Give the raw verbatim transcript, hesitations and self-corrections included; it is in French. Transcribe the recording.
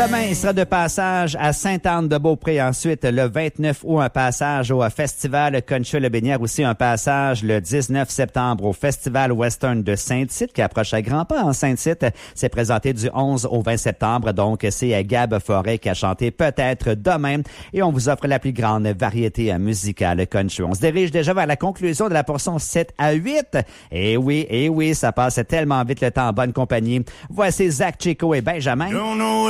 Demain, il sera de passage à Sainte-Anne-de-Beaupré. Ensuite, le vingt-neuf août, un passage au Festival Concha-Lebinière. Aussi, un passage le dix-neuf septembre au Festival Western de Saint-Tite qui approche à grands pas en Saint-Tite. C'est présenté du onze au vingt septembre. Donc, c'est Gab Forêt qui a chanté peut-être demain. Et on vous offre la plus grande variété musicale country. On se dirige déjà vers la conclusion de la portion sept à huit. Et oui, et oui, ça passe tellement vite le temps en bonne compagnie. Voici Zach Chico et Benjamin.